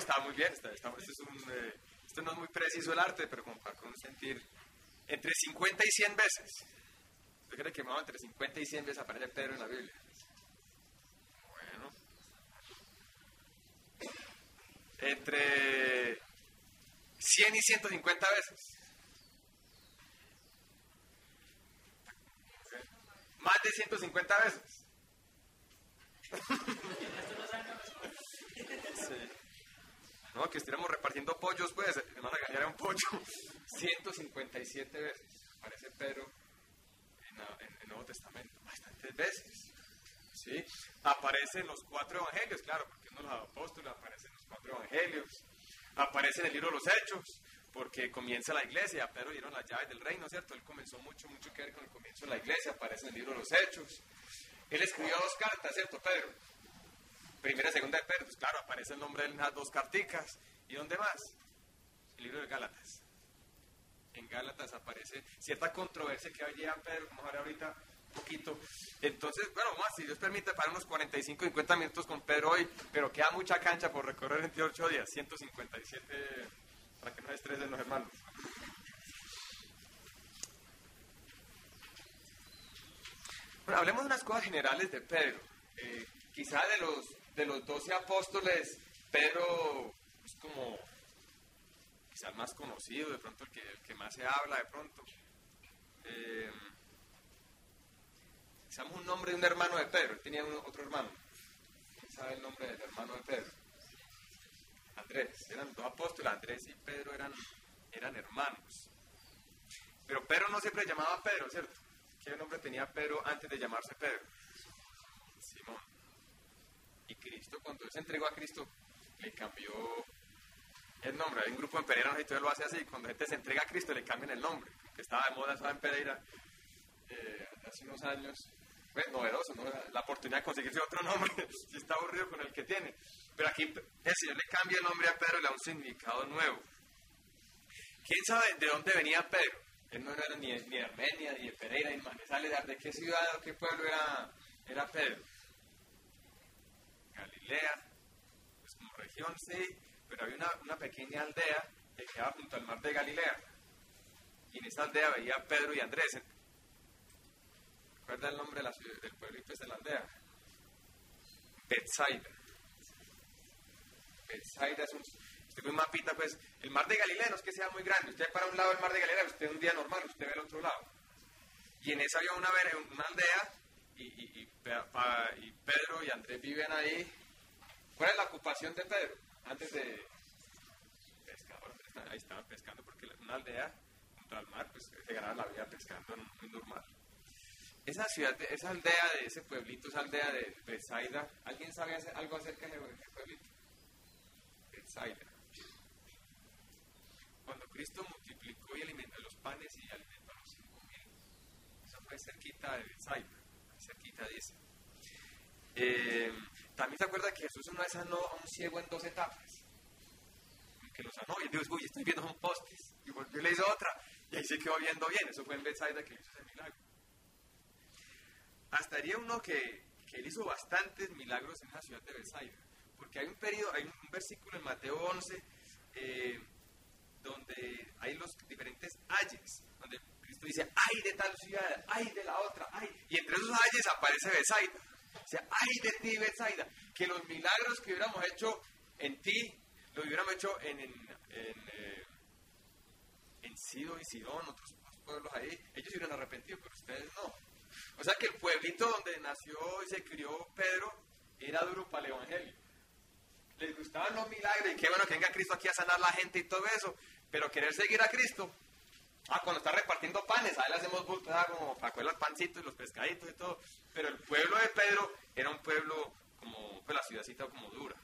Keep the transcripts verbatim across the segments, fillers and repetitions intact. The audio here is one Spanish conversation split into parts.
está muy bien, está, está, esto, es un, eh, esto no es muy preciso el arte, pero como para uno sentir entre cincuenta y cien veces. ¿Usted cree que más entre cincuenta y cien veces aparece Pedro en la Biblia? Bueno. Entre cien y ciento cincuenta veces. Más de ciento cincuenta veces. Sí. No, que estuviéramos repartiendo pollos, pues, me van a engañar a un pollo. ciento cincuenta y siete veces aparece Pedro en, en, en el Nuevo Testamento. Bastantes veces. ¿Sí? Aparece en los cuatro evangelios, claro, porque uno de los apóstoles aparece en los cuatro evangelios. Aparece en el libro de los Hechos, porque comienza la iglesia. A Pedro le dieron las llaves del reino, ¿cierto? Él comenzó mucho, mucho que ver con el comienzo de la iglesia. Aparece en el libro de los Hechos. Él escribió dos cartas, ¿cierto, Pedro? Primera y segunda de Pedro, pues claro, aparece el nombre de él en las dos carticas. ¿Y dónde más? El libro de Gálatas. En Gálatas aparece cierta controversia que había Pedro, como ahora ahorita un poquito. Entonces, bueno, más, si Dios permite, para unos cuarenta y cinco, cincuenta minutos con Pedro hoy, pero queda mucha cancha por recorrer en veintiocho días, ciento cincuenta y siete, para que no se estresen los hermanos. Bueno, hablemos de unas cosas generales de Pedro. Eh, quizá de los de los doce apóstoles, Pedro es como quizá el más conocido, de pronto el que, el que más se habla, de pronto. Eh, Sabemos un nombre de un hermano de Pedro. Él tenía un, otro hermano. ¿Quién sabe el nombre del hermano de Pedro? Andrés. Eran dos apóstoles, Andrés y Pedro eran, eran hermanos. Pero Pedro no siempre llamaba Pedro, ¿cierto? ¿Qué nombre tenía Pedro antes de llamarse Pedro? Simón. Y Cristo, cuando él se entregó a Cristo, le cambió el nombre. Hay un grupo en Pereira, no sé si todavía lo hace así. Cuando la gente se entrega a Cristo, le cambian el nombre. Que estaba de moda, estaba en Pereira eh, hace unos años. Pues novedoso, ¿no? La oportunidad de conseguirse otro nombre, si está aburrido con el que tiene. Pero aquí el Señor le cambia el nombre a Pedro y le da un significado nuevo. ¿Quién sabe de dónde venía Pedro? Él no era ni de, ni de Armenia, ni de Pereira, ni de Manizales. ¿De qué ciudad o qué pueblo era, era Pedro? Galilea, pues como región sí, pero había una, una pequeña aldea que quedaba junto al mar de Galilea. Y en esa aldea veía a Pedro y Andrés. ¿Recuerda el nombre de la ciudad, del pueblito de la aldea? Betsaida. Betsaida es un... Usted ve un mapita, pues, el mar de Galilea no es que sea muy grande. Usted para un lado del mar de Galilea, usted un día normal, usted ve el otro lado. Y en esa había una, una aldea, y, y, y, pa, y Pedro y Andrés viven ahí. ¿Cuál es la ocupación de Pedro? Antes de... pescador, ahí estaban pescando, porque una aldea junto al mar, pues, se ganaba la vida pescando, no es normal. Esa ciudad, esa aldea de ese pueblito, esa aldea de Betsaida, ¿alguien sabe algo acerca de ese pueblito? Betsaida. Cuando Cristo multiplicó y alimentó los panes y alimentó a los cinco mil, eso fue cerquita de Betsaida, cerquita dice. Eh, También se acuerda que Jesús una vez sanó a un ciego en dos etapas, que lo sanó y Dios, uy, estoy viendo un postes, y volvió y le hizo otra, y ahí se quedó viendo bien. Eso fue en Betsaida que hizo ese milagro. Hasta diría uno que, que él hizo bastantes milagros en la ciudad de Betsaida, porque hay un periodo, hay un versículo en Mateo once, eh, donde hay los diferentes ayes, donde Cristo dice, ay de tal ciudad, ay de la otra, ay, y entre esos ayes aparece Betsaida. O sea, ay de ti, Betsaida, que los milagros que hubiéramos hecho en ti, los hubiéramos hecho en, en, en, eh, en Sido y Sidón, otros pueblos ahí, ellos se hubieran arrepentido, pero ustedes no. O sea que el pueblito donde nació y se crió Pedro era duro para el evangelio. Les gustaban los milagros y qué bueno que venga Cristo aquí a sanar la gente y todo eso, pero querer seguir a Cristo, ah, cuando está repartiendo panes, ahí le hacemos bultos, ah, como para coger los pancitos y los pescaditos y todo, pero el pueblo de Pedro era un pueblo como, pues la ciudadcita como dura.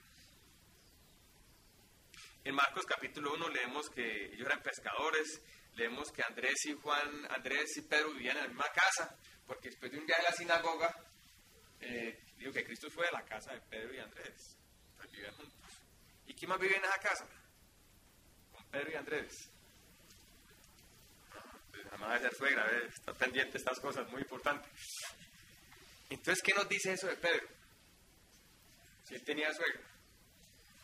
En Marcos capítulo uno leemos que ellos eran pescadores, leemos que Andrés y Juan, Andrés y Pedro vivían en la misma casa, porque después de un viaje a la sinagoga, eh, digo que Cristo fue a la casa de Pedro y Andrés, pues vivían juntos. ¿Y quién más vive en esa casa? Con Pedro y Andrés. La madre de ser suegra, ¿eh? Está pendiente de estas cosas, muy importantes. Entonces, ¿qué nos dice eso de Pedro? Si él tenía suegra.